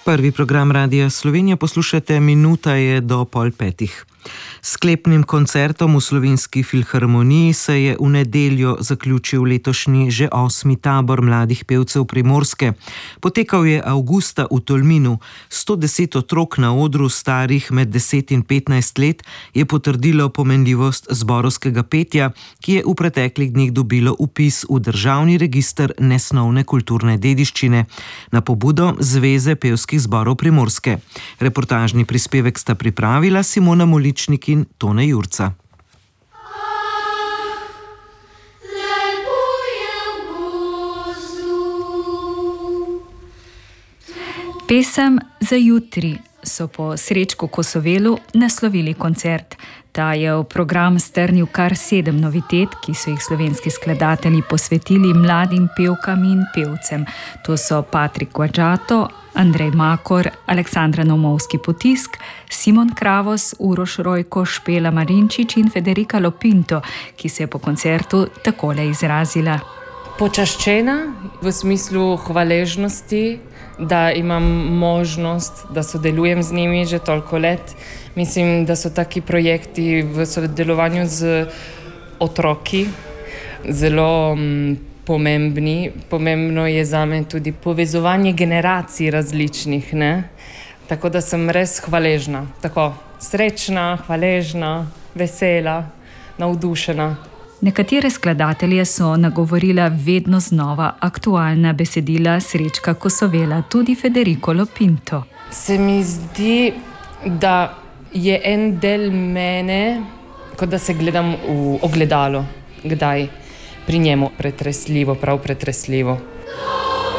Prvi program Radia Slovenija poslušate, minuta je do 4:30. S sklepnim koncertom v Slovenski filharmoniji se je v nedeljo zaključil letošnji že 8. tabor mladih pevcev Primorske. Potekal je avgusta v Tolminu. 110 otrok na odru, starih med 10 in 15 let, je potrdilo pomenljivost zborovskega petja, ki je v preteklih dneh dobilo vpis v državni register nesnovne kulturne dediščine na pobudo Zveze pevskih zborov Primorske. Reportažni prispevek sta pripravila Simona Moličnik in Tone Jurca. Pesem za jutri so po Srečku Kosovelu naslovili koncert. Ta je v program strnil kar 7 novitet, ki so jih slovenski skladatelji posvetili mladim pevkam in pevcem. To so Patrik Guadžato, Andrej Makor, Aleksandra Naumovski-Potisk, Simon Kravos, Uroš Rojko, Špela Marinčič in Federica Lopinto, ki se je po koncertu takole izrazila. Počaščena v smislu hvaležnosti, da imam možnost, da sodelujem z njimi že toliko let. Mislim, da so taki projekti v sodelovanju z otroki zelo pomembni. Pomembno je zame tudi povezovanje generacij različnih, ne? Tako da sem res hvaležna. Tako srečna, hvaležna, vesela, navdušena. Nekatere skladatelje so nagovorila vedno znova aktualna besedila Srečka Kosovela, tudi Federico Lopinto. Se mi zdi, da je en del mene, kot da se gledam v ogledalo, kdaj pri njemu pretresljivo, prav pretresljivo.